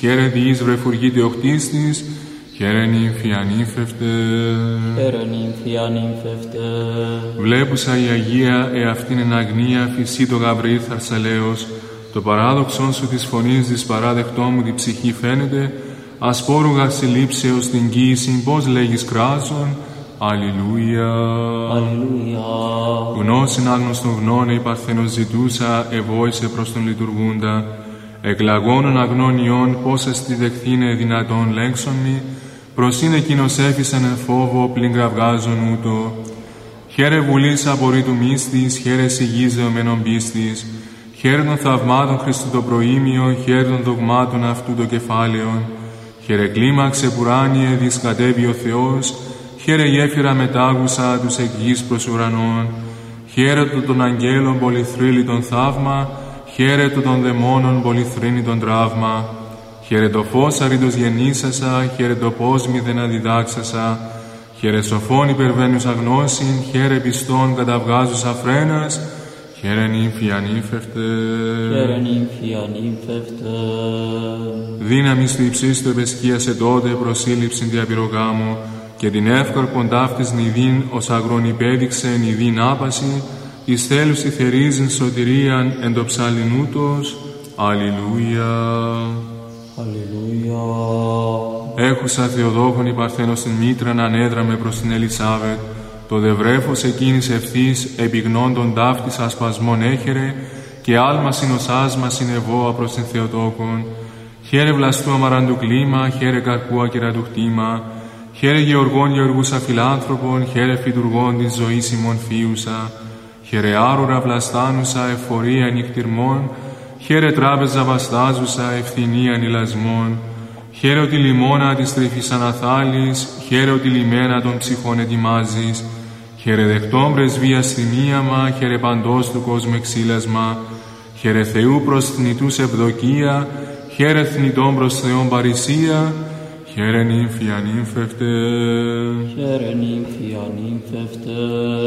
χαίρε διείς βρεφουργήτε οκτίστης, χαίρε νύμφη ανύμφευτε. Χαίρε νύμφη ανύμφευτε. Βλέπουσα η Αγία εαυτήν εν αγνία φυσί το Γαβριήλ Θαρσαλέος, το παράδοξον σου της φωνής της παράδεκτό μου τη ψυχή φαίνεται, ασπόρουγα συλλήψεως την κοίηση, πώς λέγεις κράζον. Αλληλούια. Αλληλούια. Γνώσιν άγνωστον γνώνε η Παρθένος ζητούσα, ευόησε προς τον λειτουργούντα. Εκλαγώνων αγνών ιών, πώς εστι δεχθήνε δυνατόν λέξον μη, προς είναι εκείνος έφυσαν εν φόβο, πλην κραυγάζον ούτω. Χαίρε βουλής απορρίτου μίστης, χαίρε σιγής δεωμένων πίστης, χαίρε των θαυμάτων Χριστού το προήμιο, χαίρε των δογμάτων αυτού το κεφάλαιον. Χαίρε κλίμαξε πουράνιε, δισκατεύει ο Θεός, χαίρε γέφυρα μετάγουσα τους εκ γης προς ουρανών. Χαίρε των αγγέλων πολυθρύλιτον θαύμα, χαίρε των δαιμόνων πολυθρύνητον τραύμα. Χαίρε το φως αρρήτως γεννήσασα, χαίρε το πώς μηδεν αδιδάξασα. Χαίρε σοφών υπερβαίνουσα γνώσιν, χαίρε πιστών καταβγάζουσα φρένας. Χαίρε νύμφη ανύμφευτε. Χαίρε νύμφη ανύμφευτε. Δύναμις του υψίστου επεσκίασε τότε προσήλυψην διαπυρογάμου, και την εύκαρπον ταύτης νηδίν ως αγρόν υπέδειξε νηδίν άπαση, εις θέλουσι θερίζειν σωτηρίαν εν το ψαλινούτος. Αλληλούια. Αλληλούια. Έχουσα Θεοδόκον η Παρθένος την μήτραν ανέδραμε προς την Ελισάβετ, το δευρέφος εκείνης ευθύς επιγνώντων ταύτης ασπασμών έχερε, και άλμα συνοσάσμα συνεβόα προς την Θεοτόκον. Χαίρε βλαστού αμαραντου κλίμα, χαίρε καρπού ακυρατού χτήμα, χαίρε γεωργών γεωργούσα φιλάνθρωπων, χαίρε φυτουργών της ζωής ημών φίουσα, χαίρε άρουρα βλαστάνουσα εφορία νυχτυρμών, χαίρε τράπεζα βαστάζουσα ευθυνία νηλασμών, χαίρε ότι λιμώνα της τρυφής αναθάλης, χαίρε ότι λιμένα των ψυχών ετοιμάζεις, χαίρε δεχτών πρεσβείας θυμίαμα, χαίρε παντός του κόσμου εξήλασμα, χαίρε Θεού προς θνητούς ευδοκία, χαίρε θνητών προς Θεόν παρησία, χαίρε νύμφη ανύμφευτε. Χαίρε νύμφη ανύμφευτε.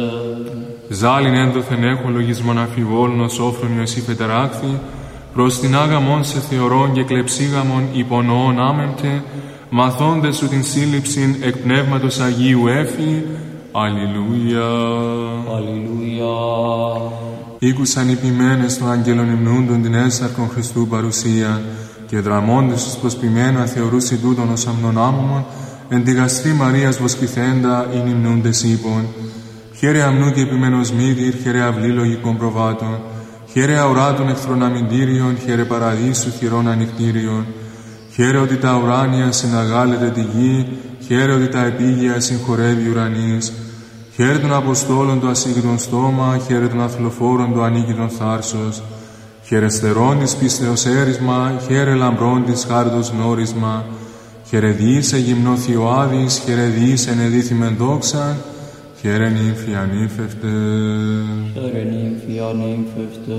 Ζάλιν ένδοθεν έχω λογισμον αφιβόλων ως όφρονιο εσύ φετεράκθη, προς την άγαμον σε θεωρών και κλεψίγαμον υπονοών άμεμπτε, μαθώντες σου την σύλληψην εκ πνεύματος Αγίου έφη. Αλληλούια. Αλληλούια. Ήκουσαν οι ποιμένες των αγγέλων υμνούντων την έσαρκον Χριστού παρουσία, και δραμώντες τους προσποιμένου αθεωρούσι τούτον ως αμνονάμωμον, εν τη γαστρή Μαρίας βοσκηθέντα ειν υμνούντες είπων. Χαίρε αμνούτη επιμένος μύτηρ, χαίρε αυλή λογικών προβάτων, χαίρε αουράτων εχθρών αμυντήριων, χαίρε παραδείσου χειρών ανοιχτήριων. Χαίρε ότι τα ουράνια συναγάλεται τη γη, χαίρε ότι τα επίγεια συγχωρεύει ουρανής. Χαίρε των Αποστόλων το ασύγκριτον στόμα, χαίρε των αθλοφόρων το ανίκητον θάρσος. Χαίρε στερών της πίστεως έρισμα, χαίρε λαμπρών της χάριτος γνώρισμα. Χαίρε διήσε γυμνό Θειοάδης, χαίρε διήσε ενεδίθημεν δόξαν. Χαίρε νύμφη ανύμφευτε. Χαίρε νύμφη ανύμφευτε.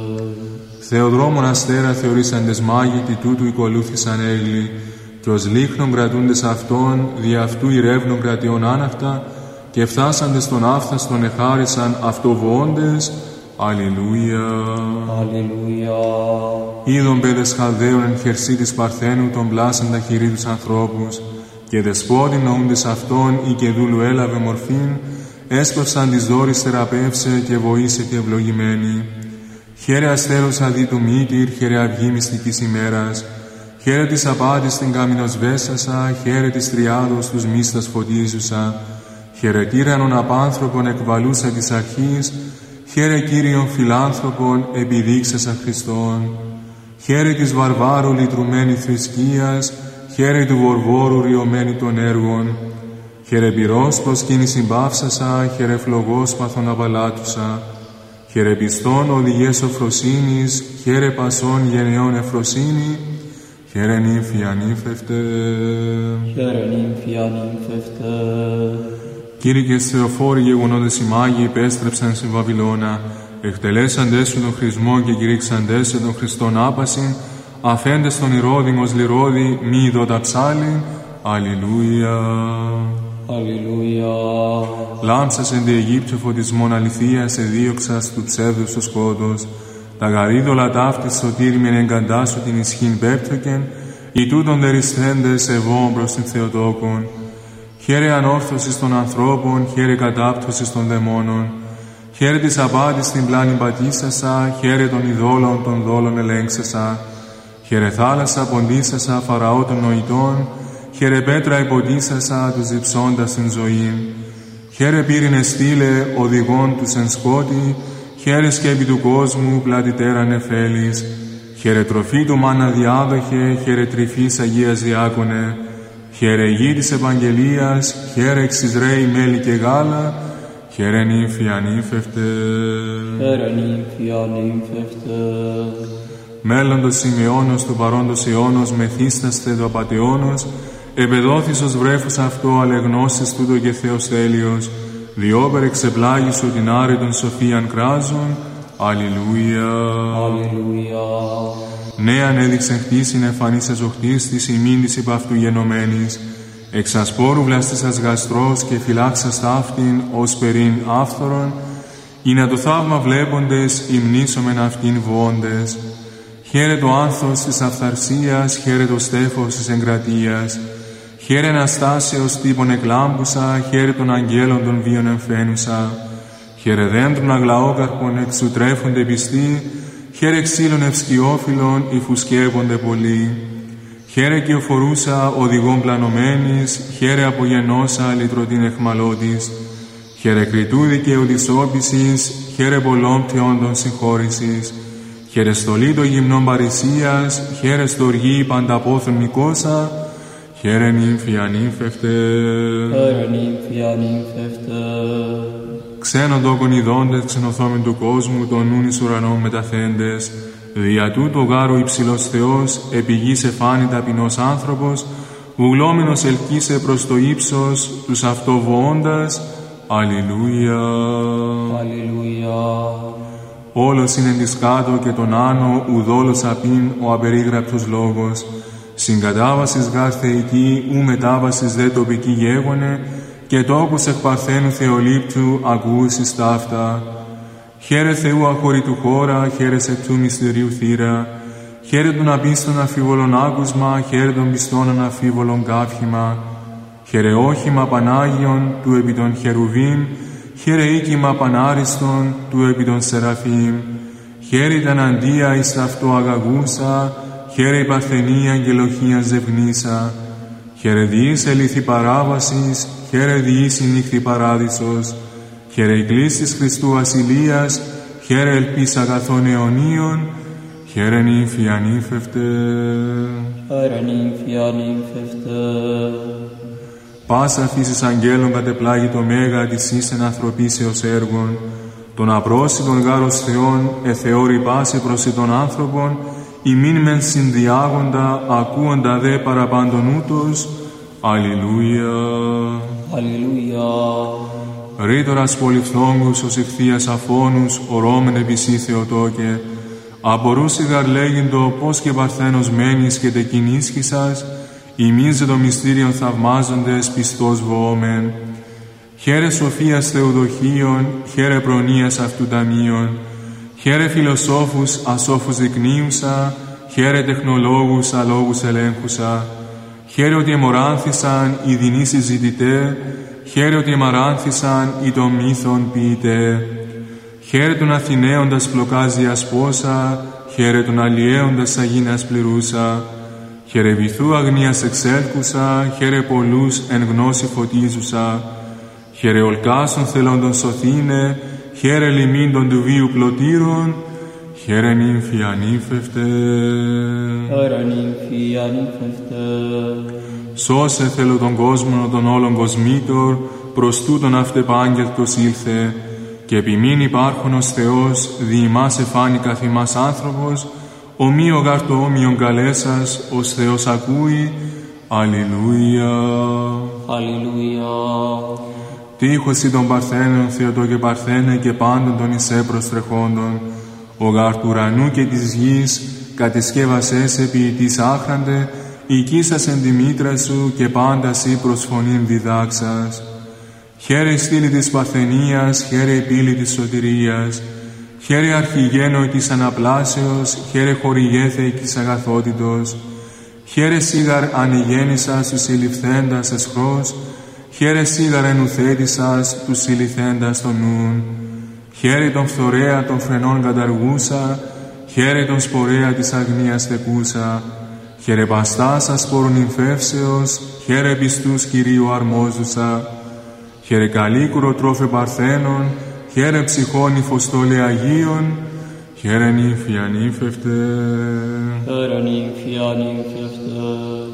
Θεοδρόμων αστέρα θεωρήσαντες μάγητοι τούτου οικολούθησαν έγλοι, και ως λίχνων κρατούντες αυτών, δι' αυτού ηρεύνων κρατιών άναχτα, και φτάσαντες τον άφθαστον εχάρισαν αυτοβοώντες. Αλληλούια. Αλληλούια. Είδον παιδες Χαλδαίων εν χερσί της Παρθένου των πλάσαντα χειρί τους ανθρώπους, και δεσπότην νοούντες αυτών ή και δούλου έλαβε μορφήν, έσπευσαν της δόρης θεραπεύσε και βοήσε και ευλογημένη. Χαίρε αστέρος αδί του μύτηρ, χαίρε αυγή μυστικής ημέρας, χαίρε της απάτης την κάμινος βέσασα, χαίρε της τριάδος τους μίστας φωτίζουσα, χαίρε τύρανον απάνθρωπον εκβαλούσα της αρχής, χαίρε Κύριον φιλάνθρωπον επιδείξασα Χριστόν, χαίρε της βαρβάρου λυτρουμένη θρησκείας, χαίρε του βορβόρου ριωμένη των έργων, χαίρε πυρός προσκύνησιν παύσασα, χαίρε φλογός παθον απαλάτουσα, χαίρε πιστών οδηγές σοφροσύνης, χαίρε πασών γενεών εφροσύνη, χαίρε νύμφη ανύμφευτε. Χαίρε νύμφη ανύμφευτε. Κήρυκες Θεοφόροι γεγονότες οι μάγοι επέστρεψαν στη Βαβυλώνα, εκτελέσαντες σου τον χρησμό και κηρύξαντες σε τον Χριστόν άπασιν, αφέντες τον Ηρώδημος λιρόδη μη ειδώτα ψάλιν. Αλληλούια. Αλληλούια. Λάμψας εν τη Αιγύπτιο φωτισμόν αληθείας εδίωξας του ψεύδους στο σκότος, τα γαρίδωλα ταύτης σωτήριμεν εγκαντάσου την ισχύν πέπτωκεν, οι τούτον δεριστέντες ευών προς την Θεοτόκον. Χαίρε ανόρθωσης των ανθρώπων, χαίρε κατάπτωσης των δαιμόνων. Χαίρε της απάτης στην πλάνη πατήσασα, χαίρε των ειδόλων των δόλων ελέγξασα. Χαίρε θάλασσα ποντίσασα, Φαραώ των νοητών, χαίρε πέτρα υποτίσασα, τους διψώντας την ζωή. Χαίρε πύρινε στήλε, οδηγών τους εν σκότη, χαίρε σκέπη του κόσμου, πλατητέρα νεφέλης. Χαίρε τροφή του μάνα διάδοχε, χαίρε τρυφής Αγίας Διάκονε. Χαίρε γη της Ευαγγελίας, χαίρε εξισραίοι μέλι και γάλα, χαίρε νύμφη ανύμφευτε. Χαίρε νύμφη ανύμφευτε. Μέλλοντος σημειώνος του παρόντος αιώνος, μεθύσταστε το απατεώνος, επεδόθης ως βρέφος αυτό, αλεγνώσεις τούτο και Θεός τέλειος, διόπερ εξεπλάγησου την άρετον σοφίαν κράζων. Αλληλούια. Αλληλούια. Νέαν έδειξε χτίσιν εμφανής εζοχτής της ημίν της υπ' αυτού γενομένης, εξασπόρου βλαστήσας γαστρός και φυλάξας ταύτην ως περίν άφθορον, ή να το θαύμα βλέποντες υμνήσομεν αυτήν βοώντες. Χαίρε το άνθος της αυθαρσίας, χαίρε το στέφος της εγκρατείας. Χαίρε αναστάσεως τύπων εκλάμπουσα, χαίρε των αγγέλων των βίων εμφαίνουσα. Χαίρε δέντρων αγλαόκαρπων εξου τρέφονται πιστοί, χαίρε ξύλων ευσκιόφυλλων υφουσκεύονται πολλοί. Χαίρε κυοφορούσα οδηγών πλανωμένης, χαίρε απογενώσα λυτρωτήν εχμαλώτης. Χαίρε κριτού δικαίου της όπισης, χαίρε πολλών πτιόντων συγχώρησης. Χαίρε στολή των γυμνών παρησίας, χαίρε στοργή πανταπόθων Νικόσα, χαίρε νύμφη ανύμφευτε. Χαίρε νύμφη ανύμφευτε. Ξένον τόκον ειδώντες, ξενοθόμεν του κόσμου, των νουν εις ουρανών μεταθέντες. Δια τούτο γάρου υψηλός Θεός, επί γης εφάνη ταπεινός άνθρωπος, βουλόμενος ελκύσε προς το ύψος, τους αυτοβοώντας. Αλληλούια. Αλληλούια. Όλος είναι της κάτω και τον άνω, ουδόλος απειν ο απερίγραπτος λόγος. Συγκατάβασης γάρ θεϊκή, ου μετάβασης δε τοπική γέγονε, και τόπους εκ παρθένου Θεολήπτου ακούσεις ταύτα. Χαίρε Θεού αχωρητού χώρα, χαίρε εκ του μυστηρίου θύρα. Χαίρε των απίστων αφίβολων άκουσμα, χαίρε των πιστών αναφίβολων κάφημα. Χαίρε όχημα Πανάγιον του επί των χερουβίμ, χαίρε οίκημα Πανάριστον του επί των Σεραφείμ. Χαίρε τα αντία εις ταυτό αγαγούσα, χαίρε η παρθενία αγγελοχία ζευνήσα. Χαίρε διείς ελήθη παράβασης, χαίρε διείς η νύχτη παράδεισος. Χαίρε η κλίσης Χριστού ασυλίας, χαίρε ελπίς αγαθών αιωνίων, χαίρε νύμφη ανύμφευτε. Χαίρε νύμφη ανύμφευτε. Πάσα φύσης αγγέλων κατεπλάγει το μέγα της ίσεν ανθρωπίσεως έργων, των απρόσιτων γάρος Θεών εθεώρη πάση προς των άνθρωπων, ημίν μεν συνδιάγοντα, ακούοντα δε παραπάντων ούτως. Αλληλούια. Αλληλούια. Ρήτορας πολυφθόγκους ως ηχθείας αφώνους, ορώμεν επισή Θεοτόκε, απορούσι γαρ λέγειν-το πώς και παρθένος μένεις και τεκειν ίσχυσας, ημίζε το μυστήριον θαυμάζοντες πιστός βοόμεν. Χαίρε σοφίας Θεοδοχίων, χαίρε προνοίας αυτού ταμείων, χαίρε φιλοσόφους ασόφους δεικνύουσα, χαίρε τεχνολόγους αλόγους ελέγχουσα. Χαίρε ότι εμοράνθησαν οι δεινοί συζητητέ, χαίρε ότι εμαράνθησαν οι των μύθων ποιητέ. Χαίρε τον Αθηναίοντας πλοκάζιας πόσα, χαίρε τον αλλιέοντας αγίνας πληρούσα. Χαίρε βυθού αγνίας εξέλκουσα, χαίρε πολλούς εν γνώση φωτίζουσα. Χαίρε ολκάσων θελόντων σωθήνε, χαίρε λιμίντων του βίου πλωτήρων, χαίρε νύμφη ανύμφευτε. Χαίρε νύμφη ανύμφευτε. Σώσε θέλω τον κόσμο των όλων κοσμήτων, προς τούτον αυτεπάγγελτος ήλθε, και επιμήν υπάρχον ως Θεός, δι' ημάς εφάνει καθ' ημάς άνθρωπος, ομοίο γάρ το όμοιον καλέσας, ως Θεός ακούει. Αλληλούια. Αλληλούια. Τύχωση των Παρθένων, Θεοτό και Παρθένε και πάντων των εισέ προστρεχόντων, ο γάρ του ουρανού και της γης, κατεσκεύασές ποιητής άχραντε, οικίσας εν τη μήτρα σου και πάντα σύ προς φωνήν διδάξας. Χαίρε η στήλη της Παρθενίας, χαίρε η πύλη της σωτηρίας, χαίρε αρχηγένοι της αναπλάσεως, χαίρε χορηγέ θεϊκής αγαθότητος, Χαίρε σίγαρ ανηγέννησας τους συλληφθέντας εσχρός, χαίρε σίγαρ ενουθέτησας τους συλληφθέντας των νουν. Χαίρε τον φθορέα των φρενών καταργούσα, χαίρε τον σπορέα της αγνίας θεκούσα. Χαίρε παστάσα σπόρων νυμφεύσεως, χαίρε πιστούς Κυρίου αρμόζουσα. Χαίρε καλίκουρο τρόφε παρθένων, χαίρε ψυχών υφοστόλε Αγίων, χαίρε νύμφη ανύμφευτε. Χαίρε νύμφη ανύμφευτε.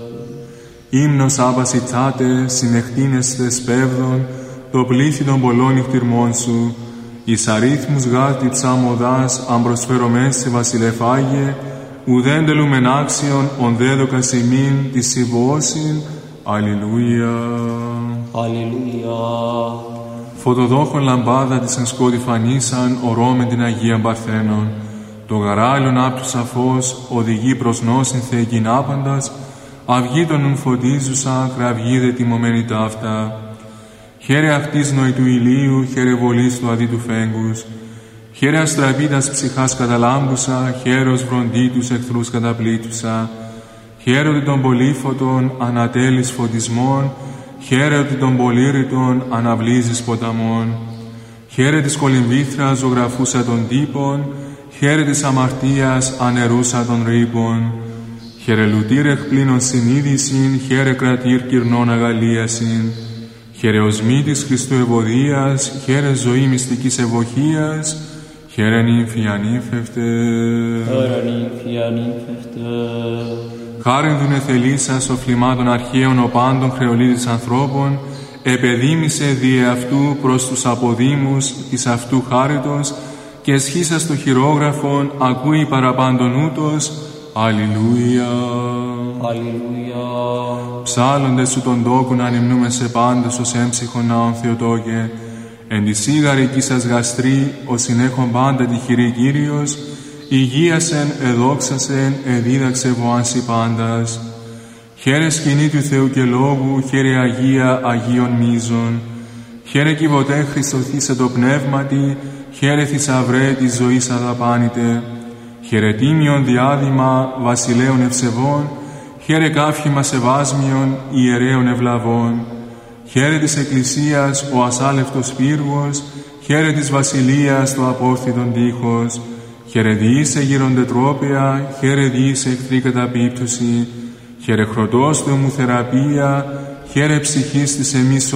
Ύμνος άπαση τσάτε, συνεχτίνεστε σπέβδων, το πλήθη των πολλών νυχτυρμών σου. Εις αρίθμους γάρτη ψάμοδάς, αν προσφέρομεν σε βασιλεφάγε, ουδέν τελούμεν άξιον, ον δέδοκας ημίν της συμβώσιν. Αλληλούια. Αλληλούια. Φωτοδόχον λαμπάδα της εν σκότη φανίσαν, ορώμεν την Αγία Παρθένων. Το γαράλιον άπτου σαφώς, οδηγεί προς νόσιν θεεκήν άπαντας, αυγή των νουν φωτίζουσα, κραυγίδε τιμωμένη ταύτα. Χαίρε αυτής νοητού ηλίου, χαίρε βολής του αδίτου φέγγους. Χαίρε αστραπίτας ψυχάς καταλάμπουσα, χαίρος βροντίτους εχθρούς καταπλήτουσα. Χαίρε ότι των πολύφωτων ανατέλεις φωτισμών, χαίρε ότι των πολύρητων αναβλύζεις ποταμών. Χαίρε της κολυμβήθρας ζωγραφούσα των τύπων, χαίρε της αμαρτίας ανερούσα των ρήπων. Χαίρε λουτήρ εκπλήνων συνείδησιν, χαίρε κρατήρ κυρνών αγαλίασιν. Χαίρε οσμήτης Χριστού ευωδίας, χαίρε ζωή μυστικής ευωχίας, χαίρε νύμφη ανύμφευτε. Χαίρε νύμφη ανύμφευτε. Χάριν δουν εθελήσας οφλημάτων αρχαίων οπάντων χρεολίδης ανθρώπων, επεδίμησε δι' αυτού προς τους αποδήμους της αυτού χάριτος και εσχίσας το χειρόγραφον ακούει παραπάντων ούτως. Αλληλούια. Αλληλούια. Ψάλλοντες σου τον τόκουν ανυμνούμε σε πάντες ως έμψυχον ναόν Θεοτόκε. Εν τη σίγαρη εκεί σας γαστρή, ως συνέχον πάντα τη χειρή Κύριος, υγείασεν, εδόξασεν, εδίδαξε βοάνσι πάντας. Χαίρε σκηνή του Θεού και Λόγου, χαίρε Αγία Αγίων μίζων. Χαίρε κυβωτέ Χριστοθήσε το πνεύματι, χαίρε θησαυρέ της ζωής αδαπάνητε. Χαίρε τίμιον διάδημα βασιλέων ευσεβών, χαίρε κάφημα σεβάσμιον ιερέων ευλαβών. Χαίρε της Εκκλησίας ο ασάλευτος πύργος, χαίρε της Βασιλείας το απόρθιτον τείχος. Χαίρε διήσε γυροντετρόπαια, χαίρε διήσε εχθρή καταπίπτωση. Χαίρε χροτός του εμου θεραπεία, χαίρε ψυχής της εμείς